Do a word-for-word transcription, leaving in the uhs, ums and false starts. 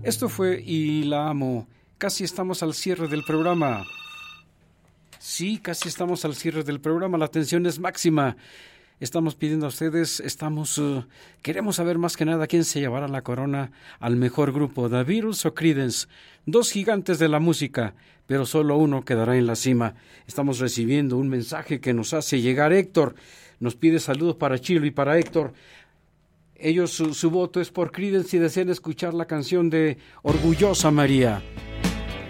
Esto fue Y la amo. Casi estamos al cierre del programa. Sí, casi estamos al cierre del programa. La tensión es máxima. Estamos pidiendo a ustedes, estamos, uh, queremos saber más que nada quién se llevará la corona al mejor grupo, The Beatles o Creedence. Dos gigantes de la música, pero solo uno quedará en la cima. Estamos recibiendo un mensaje que nos hace llegar Héctor. Nos pide saludos para Chilo y para Héctor. Ellos, su, su voto es por Creedence y desean escuchar la canción de Orgullosa María.